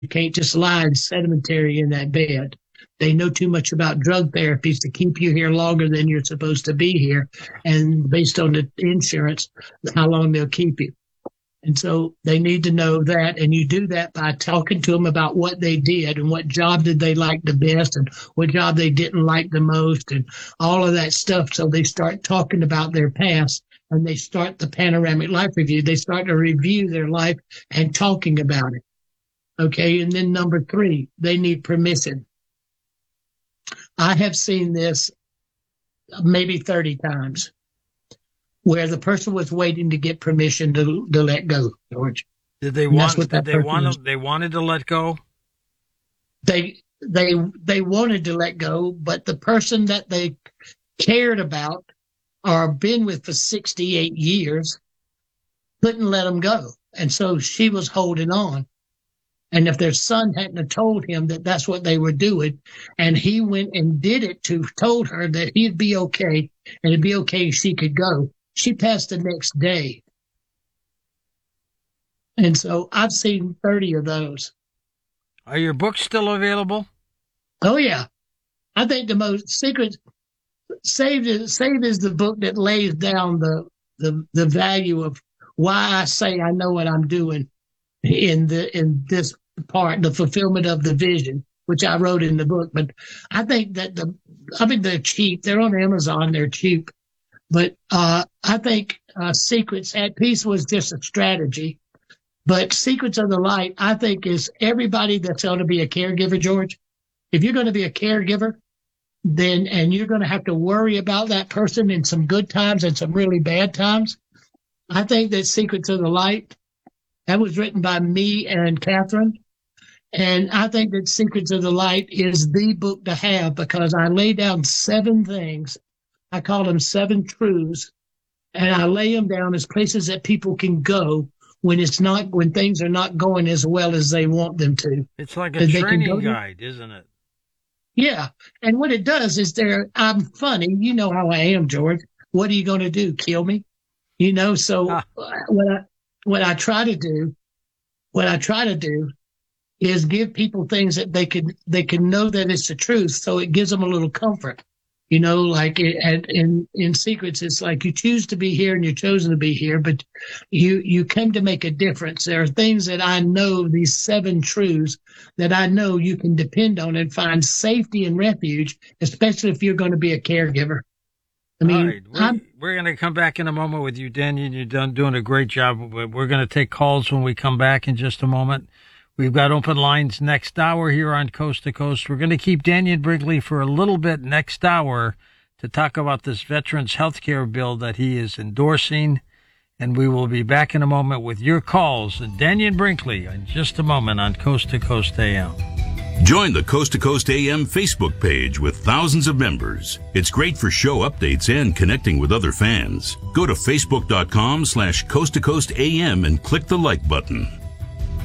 You can't just lie and sedimentary in that bed. They know too much about drug therapies to keep you here longer than you're supposed to be here. And based on the insurance, how long they'll keep you. And so they need to know that. And you do that by talking to them about what they did and what job did they like the best and what job they didn't like the most and all of that stuff. So they start talking about their past and they start the panoramic life review. They start to review their life and talking about it. Okay. And then number 3, they need permission. I have seen this maybe 30 times where the person was waiting to get permission to let go, George. Did they want? They wanted to let go. They wanted to let go, but the person that they cared about or been with for 68 years couldn't let them go, and so she was holding on. And if their son hadn't have told him that that's what they were doing, and he went and did it told her that he'd be okay and it'd be okay if she could go, she passed the next day. And so I've seen 30 of those. Are your books still available? Oh, yeah. I think the most secret Saved is the book that lays down the value of why I say I know what I'm doing in this part, the fulfillment of the vision, which I wrote in the book. But I think that they're cheap. They're on Amazon. They're cheap. But I think Secrets at Peace was just a strategy. But Secrets of the Light, I think, is everybody that's going to be a caregiver, George. If you're going to be a caregiver, and you're going to have to worry about that person in some good times and some really bad times, I think that Secrets of the Light, that was written by me and Catherine. And I think that Secrets of the Light is the book to have because I lay down 7 things. I call them 7 truths. And I lay them down as places that people can go when things are not going as well as they want them to. It's like a training guide, isn't it? Yeah. And what it does is I'm funny. You know how I am, George. What are you going to do? Kill me? So what I try to do is give people things that they can know that it's the truth. So it gives them a little comfort. Like in Secrets, it's like you choose to be here and you're chosen to be here, but you came to make a difference. There are things that I know, these 7 truths that I know you can depend on and find safety and refuge, especially if you're going to be a caregiver. All right. We're going to come back in a moment with you, Dannion. You're doing a great job. We're going to take calls when we come back in just a moment. We've got open lines next hour here on Coast to Coast. We're going to keep Dannion Brinkley for a little bit next hour to talk about this veterans health care bill that he is endorsing. And we will be back in a moment with your calls. Dannion Brinkley in just a moment on Coast to Coast AM. Join the Coast to Coast AM Facebook page with thousands of members. It's great for show updates and connecting with other fans. Go to facebook.com/Coast to Coast AM and click the like button.